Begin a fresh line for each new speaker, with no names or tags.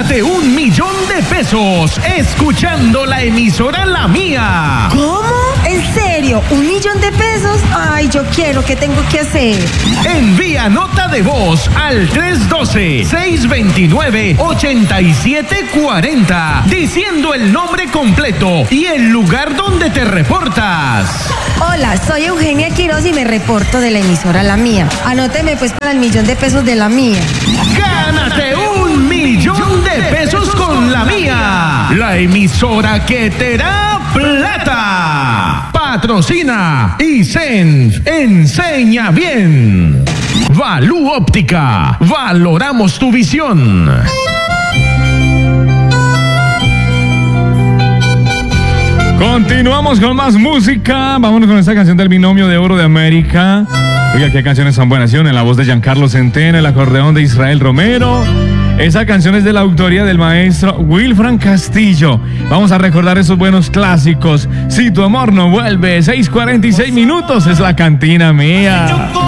Gánate 1 millón de pesos escuchando la emisora La Mía.
¿Cómo? ¿En serio? ¿1 millón de pesos? Ay, yo quiero. ¿Qué tengo que hacer?
Envía nota de voz al 312-629-8740 diciendo el nombre completo y el lugar donde te reportas.
Hola, soy Eugenia Quiroz y me reporto de la emisora La Mía. Anóteme pues para el 1 millón de pesos de La Mía.
¡Gánate 1 millón de pesos con La Mía! La emisora que te da plata. Patrocina Isenf Enseña Bien. Valú Óptica. Valoramos tu visión.
Continuamos con más música. Vámonos con esta canción del Binomio de Oro de América. Oiga, qué canciones tan buenas. En la voz de Giancarlo Centeno, el acordeón de Israel Romero. Esa canción es de la autoría del maestro Wilfran Castillo. Vamos a recordar esos buenos clásicos. Si tu amor no vuelve, 6:46 minutos, es la cantina mía.